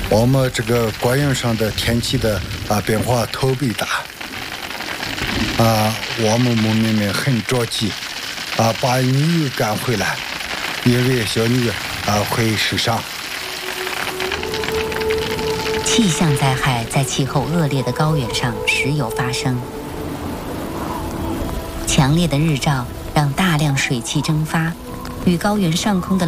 我们这个高原上的天气的变化特别大我们牧民们很着急把牛赶回来，因为小牛会受伤。 气象灾害在气候恶劣的高原上时有发生，强烈的日照让大量水汽蒸发，与高原上空的